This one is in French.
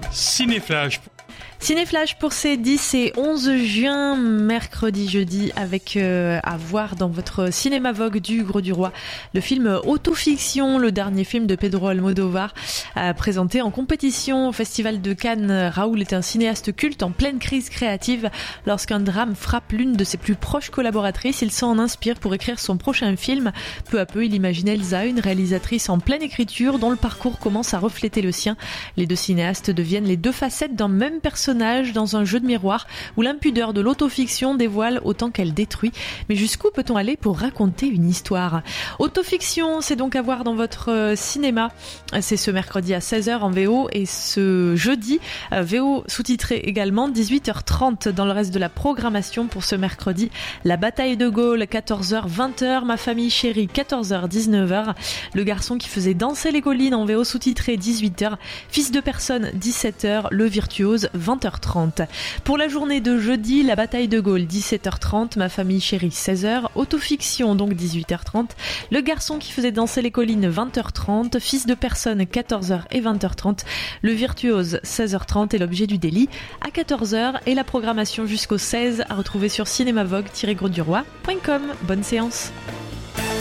Cinéflash. Cinéflash pour ces 10 et 11 juin, mercredi, jeudi, avec à voir dans votre cinéma Vogue du Gros du Roi, le film Autofiction, le dernier film de Pedro Almodóvar, présenté en compétition au Festival de Cannes. Raoul est un cinéaste culte en pleine crise créative. Lorsqu'un drame frappe l'une de ses plus proches collaboratrices, il s'en inspire pour écrire son prochain film. Peu à peu, il imagine Elsa, une réalisatrice en pleine écriture dont le parcours commence à refléter le sien. Les deux cinéastes deviennent les deux facettes d'un même personnage dans un jeu de miroir où l'impudeur de l'autofiction dévoile autant qu'elle détruit. Mais jusqu'où peut-on aller pour raconter une histoire ? Autofiction, c'est donc à voir dans votre cinéma. C'est ce mercredi à 16h en VO et ce jeudi, VO sous-titré également, 18h30 dans le reste de la programmation pour ce mercredi. La bataille de Gaulle, 14h, 20h, Ma famille chérie, 14h, 19h. Le garçon qui faisait danser les collines en VO sous-titré, 18h. Fils de personne, 17h. Le virtuose, 20h30. Pour la journée de jeudi, la bataille de Gaulle, 17h30, Ma famille chérie, 16h, Autofiction, donc 18h30, Le garçon qui faisait danser les collines, 20h30, Fils de personne, 14h et 20h30, Le virtuose, 16h30 et L'objet du délit, à 14h, et la programmation jusqu'au 16 à retrouver sur cinémavogue-grosduroi.com. Bonne séance.